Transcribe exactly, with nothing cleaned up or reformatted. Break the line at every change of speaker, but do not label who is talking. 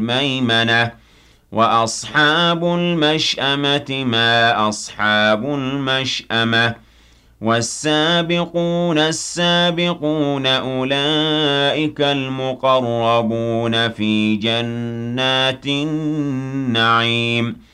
مَيْمَنَةٍ وَأَصْحَابُ الْمَشْأَمَةِ مَا أَصْحَابُ الْمَشْأَمَةِ وَالسَّابِقُونَ السَّابِقُونَ أُولَٰئِكَ الْمُقَرَّبُونَ فِي جَنَّاتِ النَّعِيمِ